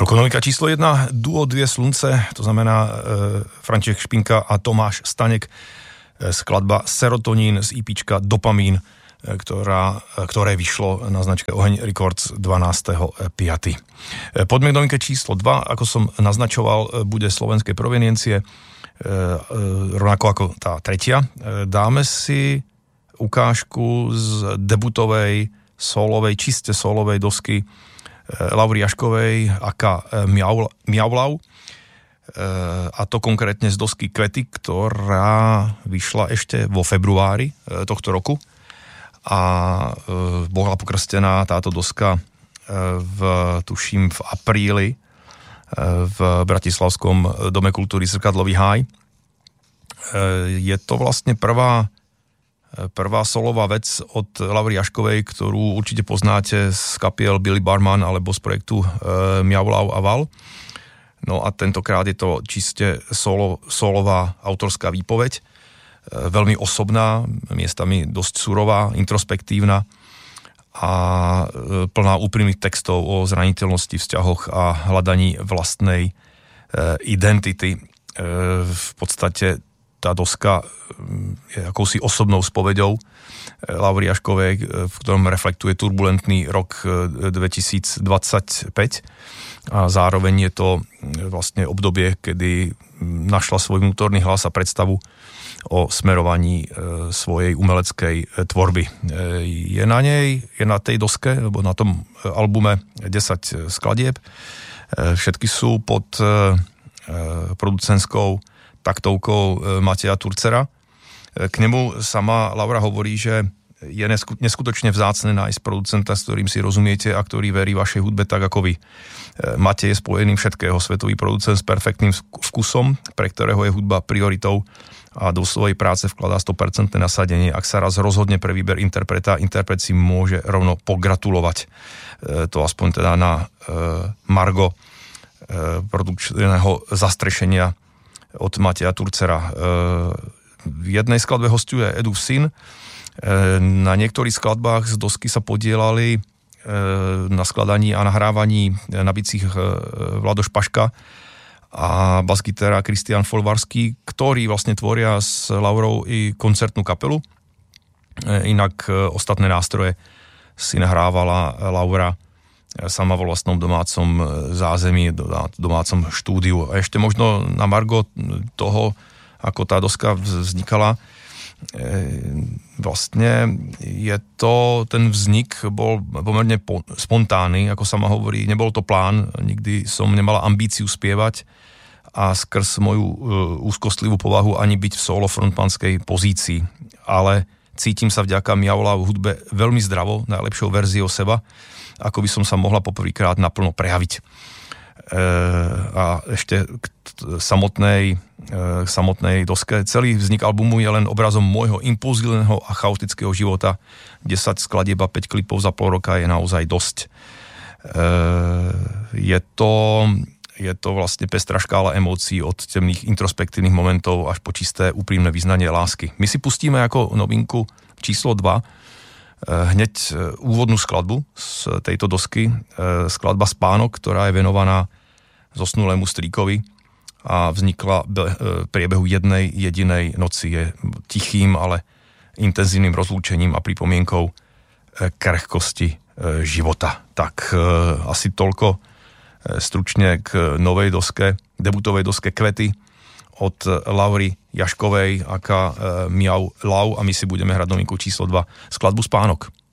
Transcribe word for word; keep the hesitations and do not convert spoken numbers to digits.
Rokonovika číslo jedna, duo Dvě slunce, to znamená e, František Špinka a Tomáš Staněk, e, skladba Serotonín z EPčka Dopamín, e, ktorá, e, ktoré vyšlo na značke Oheň Records dvanásteho piateho E, poďme k novinke číslo dva, ako som naznačoval, e, bude slovenskej proveniencie, e, e, rovnako ako tá tretia. E, dáme si ukážku z debutovej solovej, čiste solovej dosky Laury Jaškovej aka Miaulau, a to konkrétne z dosky Kvety, ktorá vyšla ešte vo februári tohto roku a bola pokrstená táto doska v, tuším, v apríli v Bratislavskom dome kultúry Zrkadlový háj. Je to vlastne prvá Prvá solová vec od Laury Jaškovej, ktorú určite poznáte z kapiel Billy Barman alebo z projektu e, Miaulau a Val. No a tentokrát je to čiste solo, solová autorská výpoveď, e, veľmi osobná, miestami dosť surová, introspektívna a e, plná úprimných textov o zraniteľnosti, vzťahoch a hľadaní vlastnej e, identity. E, v podstate tá doska je akousi osobnou spoveďou Laury Jaškovej, v ktorom reflektuje turbulentný rok dvetisícdvadsaťpäť a zároveň je to vlastne obdobie, kedy našla svoj vnútorný hlas a predstavu o smerovaní svojej umeleckej tvorby. Je na nej, je na tej doske, alebo na tom albume desať skladieb. Všetky sú pod producentskou taktovkou Mateja Turcera. K nemu sama Laura hovorí, že je neskutočne vzácne nájsť producenta, s ktorým si rozumiete a ktorý verí vašej hudbe tak ako vy. Matej je spojeným všetkého, svetový producent s perfektným vkusom, pre ktorého je hudba prioritou a do svojej práce vkladá sto percent nasadenie. Ak sa raz rozhodne pre výber interpreta, interpret si môže rovno pogratulovať. To aspoň teda na margo produkčného zastrešenia od Mateja Turcera. V jednej skladbe hostuje Edův syn. Na niektorých skladbách z dosky sa podielali na skladaní a nahrávaní na bicích Vlado Špaška a basgitara Kristián Folvarský, ktorí vlastne tvoria s Laurou i koncertnú kapelu. Inak ostatné nástroje si nahrávala Laura sama vo vlastnom domácom zázemí, domácom štúdiu. A ešte možno na margo toho, ako tá doska vznikala, vlastne je to, ten vznik bol pomerne spontánny, ako sama hovorí, nebol to plán, nikdy som nemala ambíciu spievať a skrz moju úzkostlivú povahu ani byť v solo frontmanskej pozícii, ale cítim sa vďaka Miaulau hudbe veľmi zdravo, najlepšou verziou seba, ako by som sa mohla poprvýkrát naplno prejaviť. E, a ešte k samotnej, e, samotnej doske. Celý vznik albumu je len obrazom môjho impulzívneho a chaotického života. desať skladieb a päť klipov za pol roka je naozaj dosť. E, je to, je to vlastne pestrá škála emócií od temných introspektívnych momentov až po čisté úprimné vyznanie lásky. My si pustíme ako novinku číslo dva hneď úvodnú skladbu z tejto dosky, skladba Spánok, ktorá je venovaná zosnulému strýkovi a vznikla v priebehu jednej jedinej noci. Je tichým, ale intenzívnym rozlúčením a pripomienkou krehkosti života. Tak asi toľko stručne k novej doske, debutovej doske Kvety od Laury Jaškovej aka Miaulau a my si budeme hrať novinku číslo dva, skladbu Spánok.